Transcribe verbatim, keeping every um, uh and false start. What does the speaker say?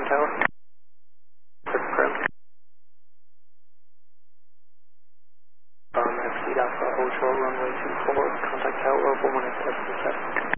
tower. Confirmed. Um, Exceed Alpha, hold short runway two four, contact tower, one one eight seven seven.